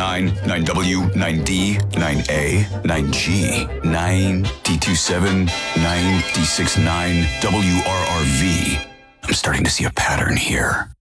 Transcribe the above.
9, 9W, 9D, 9A, 9G, 9D27, 9D69, WRRV. I'm starting to see a pattern here.